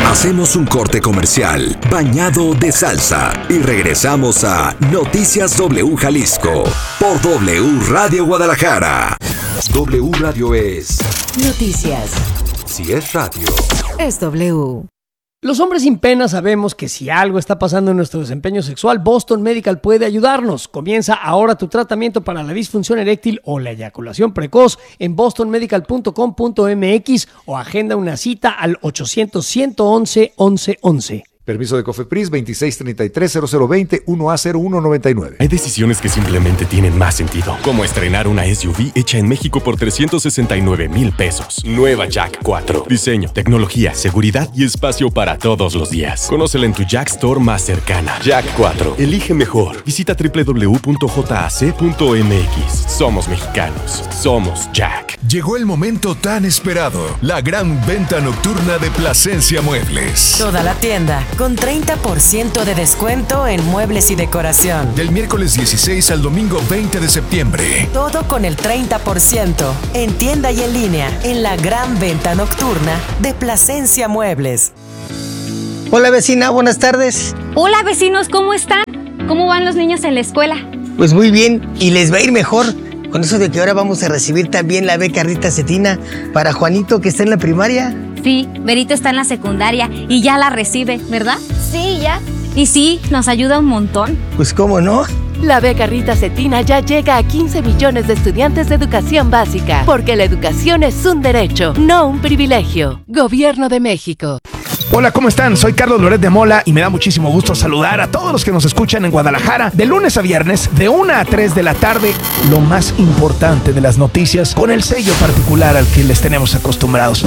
Hacemos un corte comercial bañado de salsa y regresamos a Noticias W Jalisco por W Radio Guadalajara. W Radio es noticias. Si es radio, es W. Los hombres sin pena sabemos que si algo está pasando en nuestro desempeño sexual, Boston Medical puede ayudarnos. Comienza ahora tu tratamiento para la disfunción eréctil o la eyaculación precoz en bostonmedical.com.mx o agenda una cita al 800-111-1111. Permiso de COFEPRIS 2633-0020 1A0199. Hay decisiones que simplemente tienen más sentido, como estrenar una SUV hecha en México por 369,000 pesos. Nueva Jack 4. Diseño, tecnología, seguridad y espacio para todos los días. Conócela en tu Jack Store más cercana. Jack 4. Elige mejor. Visita www.jac.mx. Somos mexicanos. Somos Jack. Llegó el momento tan esperado. La gran venta nocturna de Plasencia Muebles. Toda la tienda con 30% de descuento en muebles y decoración. Del miércoles 16 al domingo 20 de septiembre. Todo con el 30% en tienda y en línea en la gran venta nocturna de Plasencia Muebles. Hola vecina, buenas tardes. Hola vecinos, ¿cómo están? ¿Cómo van los niños en la escuela? Pues muy bien, y les va a ir mejor con eso de que ahora vamos a recibir también la beca Rita Cetina para Juanito que está en la primaria. Sí, Berito está en la secundaria y ya la recibe, ¿verdad? Sí, ya. Y sí, nos ayuda un montón. Pues cómo no. La beca Rita Cetina ya llega a 15 millones de estudiantes de educación básica, porque la educación es un derecho, no un privilegio. Gobierno de México. Hola, ¿cómo están? Soy Carlos Loret de Mola y me da muchísimo gusto saludar a todos los que nos escuchan en Guadalajara de lunes a viernes de 1 a 3 de la tarde. Lo más importante de las noticias con el sello particular al que les tenemos acostumbrados.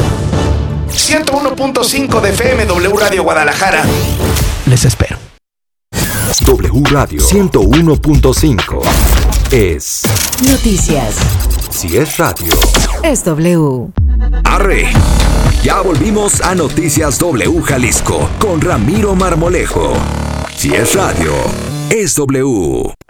101.5 de FM W Radio Guadalajara. Les espero. W Radio 101.5 es noticias. Si es radio, es W. ¡Arre! Ya volvimos a Noticias W Jalisco con Ramiro Marmolejo. Si es radio, es W.